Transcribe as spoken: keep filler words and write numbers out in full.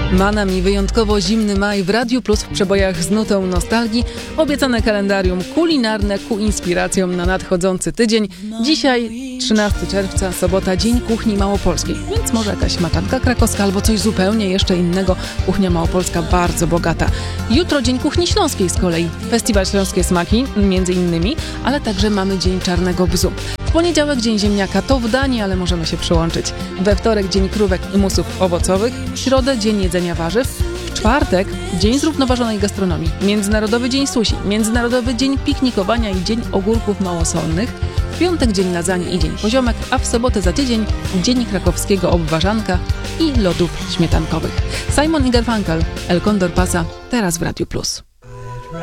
Ma nami wyjątkowo zimny maj w Radiu Plus w przebojach z nutą nostalgii. Obiecane kalendarium kulinarne ku inspiracjom na nadchodzący tydzień. Dzisiaj trzynastego czerwca, sobota, Dzień Kuchni Małopolskiej. Więc może jakaś maczanka krakowska albo coś zupełnie jeszcze innego. Kuchnia małopolska bardzo bogata. Jutro Dzień Kuchni Śląskiej z kolei. Festiwal Śląskie Smaki, między innymi, ale także mamy Dzień Czarnego Bzu. W poniedziałek Dzień Ziemniaka, to w Danii, ale możemy się przyłączyć. We wtorek Dzień Krówek i Musów Owocowych. W środę Dzień Jedzenia Warzyw. W czwartek Dzień Zrównoważonej Gastronomii. Międzynarodowy Dzień Sushi. Międzynarodowy Dzień Piknikowania i Dzień Ogórków Małosolnych. W piątek Dzień Lasagne i Dzień Poziomek, a w sobotę za tydzień Dzień Krakowskiego Obwarzanka i lodów śmietankowych. Simon i Garfunkel, El Condor Pasa, teraz w Radiu Plus.